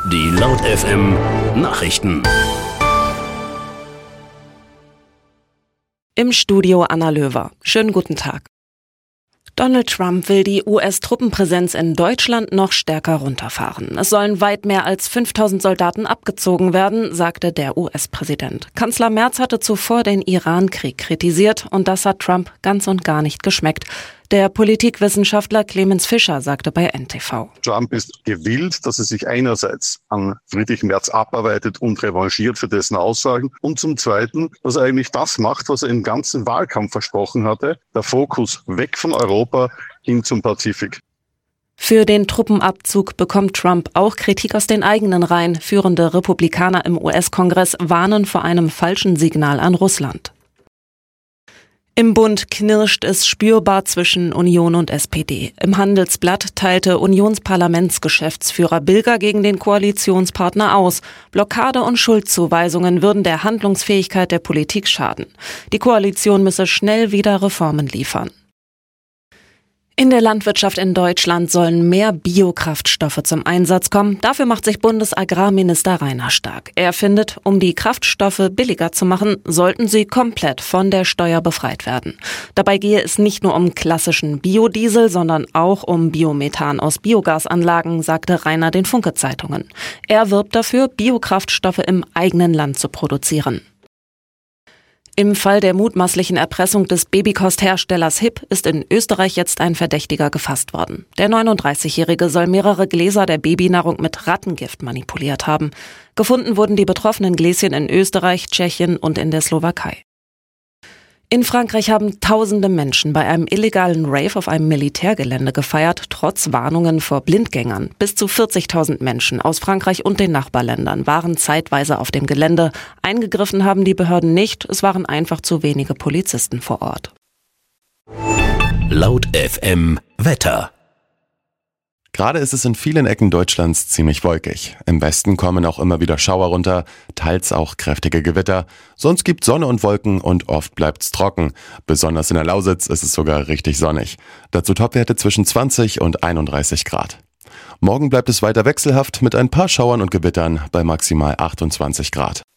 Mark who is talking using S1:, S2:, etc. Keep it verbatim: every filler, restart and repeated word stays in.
S1: Die Laut F M Nachrichten.
S2: Im Studio Anna Löwer. Schönen guten Tag. Donald Trump will die U S-Truppenpräsenz in Deutschland noch stärker runterfahren. Es sollen weit mehr als fünftausend Soldaten abgezogen werden, sagte der U S-Präsident. Kanzler Merz hatte zuvor den Iran-Krieg kritisiert und das hat Trump ganz und gar nicht geschmeckt. Der Politikwissenschaftler Clemens Fischer sagte bei N T V.
S3: Trump ist gewillt, dass er sich einerseits an Friedrich Merz abarbeitet und revanchiert für dessen Aussagen und zum Zweiten, dass er eigentlich das macht, was er im ganzen Wahlkampf versprochen hatte, der Fokus weg von Europa hin zum Pazifik.
S2: Für den Truppenabzug bekommt Trump auch Kritik aus den eigenen Reihen. Führende Republikaner im U S-Kongress warnen vor einem falschen Signal an Russland. Im Bund knirscht es spürbar zwischen Union und S P D. Im Handelsblatt teilte Unionsparlamentsgeschäftsführer Bilger gegen den Koalitionspartner aus. Blockade und Schuldzuweisungen würden der Handlungsfähigkeit der Politik schaden. Die Koalition müsse schnell wieder Reformen liefern. In der Landwirtschaft in Deutschland sollen mehr Biokraftstoffe zum Einsatz kommen. Dafür macht sich Bundesagrarminister Rainer stark. Er findet, um die Kraftstoffe billiger zu machen, sollten sie komplett von der Steuer befreit werden. Dabei gehe es nicht nur um klassischen Biodiesel, sondern auch um Biomethan aus Biogasanlagen, sagte Rainer den Funke-Zeitungen. Er wirbt dafür, Biokraftstoffe im eigenen Land zu produzieren. Im Fall der mutmaßlichen Erpressung des Babykostherstellers Hipp ist in Österreich jetzt ein Verdächtiger gefasst worden. Der neununddreißigjährige soll mehrere Gläser der Babynahrung mit Rattengift manipuliert haben. Gefunden wurden die betroffenen Gläschen in Österreich, Tschechien und in der Slowakei. In Frankreich haben tausende Menschen bei einem illegalen Rave auf einem Militärgelände gefeiert, trotz Warnungen vor Blindgängern. Bis zu vierzigtausend Menschen aus Frankreich und den Nachbarländern waren zeitweise auf dem Gelände. Eingegriffen haben die Behörden nicht, es waren einfach zu wenige Polizisten vor Ort.
S1: Laut F M Wetter.
S4: Gerade ist es in vielen Ecken Deutschlands ziemlich wolkig. Im Westen kommen auch immer wieder Schauer runter, teils auch kräftige Gewitter. Sonst gibt Sonne und Wolken und oft bleibt's trocken. Besonders in der Lausitz ist es sogar richtig sonnig. Dazu Topwerte zwischen zwanzig und einunddreißig Grad. Morgen bleibt es weiter wechselhaft mit ein paar Schauern und Gewittern bei maximal achtundzwanzig Grad.